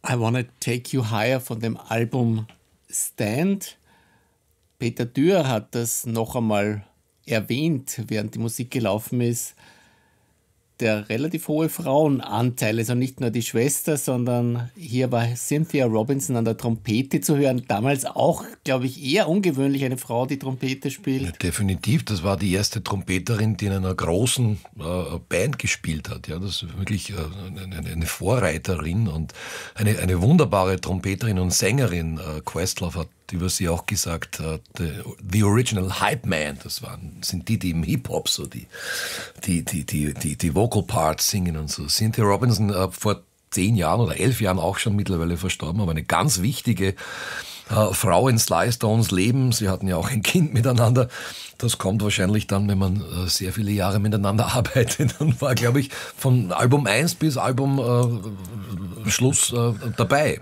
I Wanna Take You Higher von dem Album Stand. Peter Dürr hat das noch einmal erwähnt, während die Musik gelaufen ist. Der relativ hohe Frauenanteil, also nicht nur die Schwester, sondern hier war Cynthia Robinson an der Trompete zu hören. Damals auch, glaube ich, eher ungewöhnlich, eine Frau, die Trompete spielt. Ja, definitiv, das war die erste Trompeterin, die in einer großen Band gespielt hat. Ja, das ist wirklich eine Vorreiterin und eine wunderbare Trompeterin und Sängerin. Questlove hat über sie auch gesagt, the original Hype Man, sind die im Hip-Hop so die Vocal Parts singen und so. Cynthia Robinson vor 10 Jahren oder 11 Jahren auch schon mittlerweile verstorben, aber eine ganz wichtige Frau in Sly Stones Leben. Sie hatten ja auch ein Kind miteinander. Das kommt wahrscheinlich dann, wenn man sehr viele Jahre miteinander arbeitet. Dann war, glaube ich, von Album 1 bis Album Schluss dabei.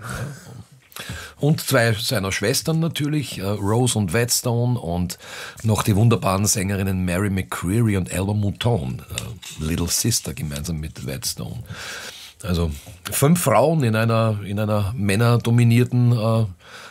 Und 2 seiner Schwestern natürlich, Rose und Whetstone, und noch die wunderbaren Sängerinnen Mary McCreary und Ella Mouton, Little Sister, gemeinsam mit Whetstone. Also 5 Frauen in einer männerdominierten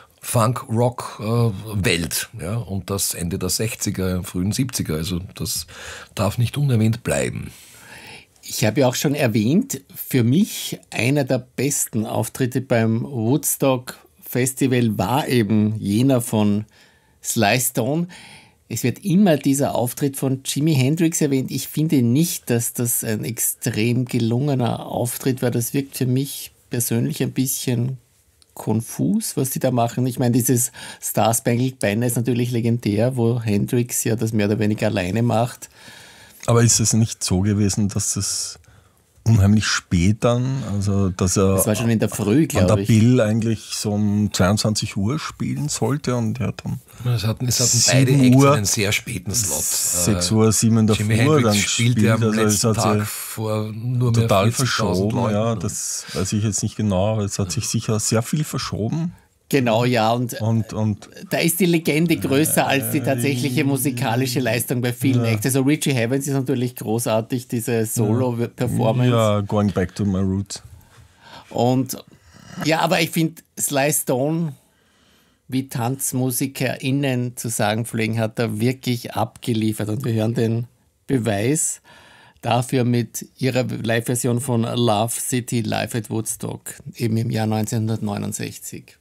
Funk-Rock-Welt, ja, und das Ende der 60er, frühen 70er, also das darf nicht unerwähnt bleiben. Ich habe ja auch schon erwähnt, für mich einer der besten Auftritte beim Woodstock Festival war eben jener von Sly Stone. Es wird immer dieser Auftritt von Jimi Hendrix erwähnt. Ich finde nicht, dass das ein extrem gelungener Auftritt war. Das wirkt für mich persönlich ein bisschen konfus, was die da machen. Ich meine, dieses Star Spangled Banner ist natürlich legendär, wo Hendrix ja das mehr oder weniger alleine macht. Aber ist es nicht so gewesen, dass es unheimlich spät dann, also dass er das war schon in der Früh, an der Bill eigentlich so um 22 Uhr spielen sollte und er hat dann es hatten beide Acts einen sehr späten Slot. 6 Uhr, 7 in der Jimi Früh Hendrix dann spielte am also letzten es hat Tag vor nur mehr total 40.000 verschoben, Leuten. ja, das weiß ich jetzt nicht genau, aber es hat sich sicher sehr viel verschoben. Genau, ja, und da ist die Legende größer als die tatsächliche musikalische Leistung bei vielen Acts. Also Richie Havens ist natürlich großartig, diese Solo-Performance. Ja, Going Back to My Roots. Und ja, aber ich finde, Sly Stone, wie TanzmusikerInnen zu sagen pflegen, hat er wirklich abgeliefert. Und wir hören den Beweis dafür mit ihrer Live-Version von Love City live at Woodstock, eben im Jahr 1969.